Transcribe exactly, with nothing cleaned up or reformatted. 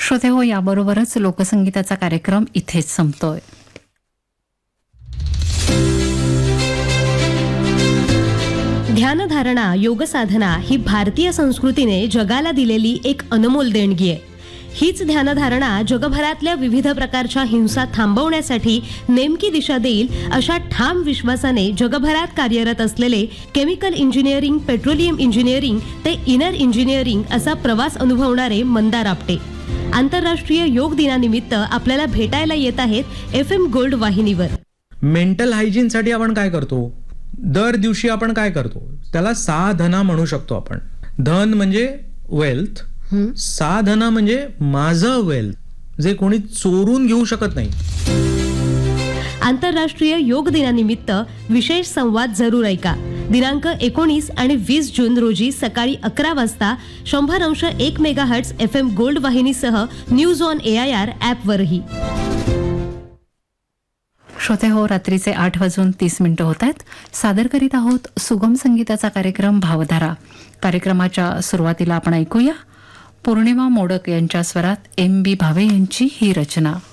श्रोते हो, याबरोबरच लोकसंगीताचा कार्यक्रम इथेच संपतोय. ध्यानधारणा, योगसाधना ही भारतीय संस्कृतीने जगाला दिलेली एक अनमोल देणगी आहे. हीच ध्यानधारणा जगभरातल्या विविध प्रकारच्या हिंसा थांबवण्यासाठी नेमकी दिशा देईल अशा ठाम विश्वासाने जगभरात कार्यरत असलेले केमिकल इंजिनिअरिंग, पेट्रोलियम इंजिनिअरिंग ते इनर इंजिनिअरिंग असा प्रवास अनुभवणारे मंदार आपटे आंतरराष्ट्रीय योग दिनानिमित्त आपल्याला भेटायला येत आहेत एफ एम गोल्ड वाहिनीवर. मेंटल हायजीनसाठी आपण काय करतो? दर दिवशी आपण काय करतो? त्याला साधना म्हणू शकतो आपण. धन म्हणजे वेल्थ, साधना म्हणजे माझं वेल्थ, जे कोणी चोरून घेऊ शकत नाही. आंतरराष्ट्रीय योग दिनानिमित्त विशेष संवाद जरूर ऐका. दिनांक एकोणीस आणि वीस जून रोजी सकाळी अकरा वाजता शंभर अंश एक megahertz F M gold वाहिनीसह news on A I R ॲपवरही. श्रोते हो, रात्रीचे आठ वाजून तीस मिनिटं होत आहेत. सादर करीत आहोत सुगम संगीताचा कार्यक्रम भावधारा. कार्यक्रमाच्या सुरुवातीला आपण ऐकूया पौर्णिमा मोडक यांच्या स्वरात एम बी भावे यांची ही रचना.